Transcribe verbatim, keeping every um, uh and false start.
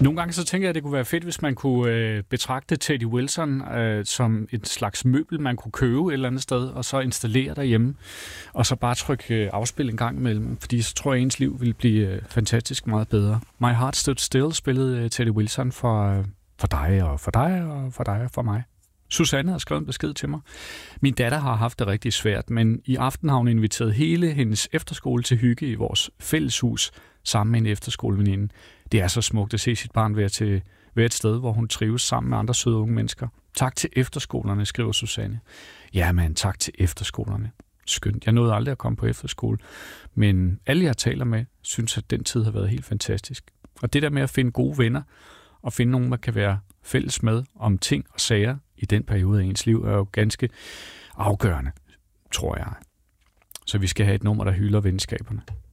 Nogle gange så tænker jeg, at det kunne være fedt, hvis man kunne øh, betragte Teddy Wilson øh, som et slags møbel, man kunne købe et eller andet sted, og så installere derhjemme, og så bare trykke øh, afspil en gang imellem, fordi så tror jeg, at ens liv ville blive øh, fantastisk meget bedre. My Heart Stood Still spillede øh, Teddy Wilson for, øh, for dig, og for dig, og for dig, og for mig. Susanne har skrevet en besked til mig. Min datter har haft det rigtig svært, men i aften har hun inviteret hele hendes efterskole til hygge i vores fælleshus sammen med en efterskoleveninde. Det er så smukt at se sit barn være, til, være et sted, hvor hun trives sammen med andre søde unge mennesker. Tak til efterskolerne, skriver Susanne. Jamen, tak til efterskolerne. Skønt. Jeg nåede aldrig at komme på efterskole, men alle jeg taler med, synes, at den tid har været helt fantastisk. Og det der med at finde gode venner, og finde nogen, man kan være fælles med om ting og sager i den periode af ens liv, er jo ganske afgørende, tror jeg. Så vi skal have et nummer, der hylder venskaberne.